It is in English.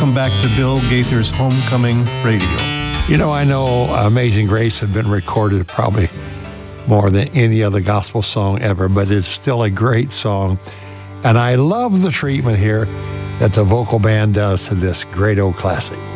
Welcome back to Bill Gaither's Homecoming Radio. You know, I know Amazing Grace had been recorded probably more than any other gospel song ever, but it's still a great song. And I love the treatment here that the vocal band does to this great old classic.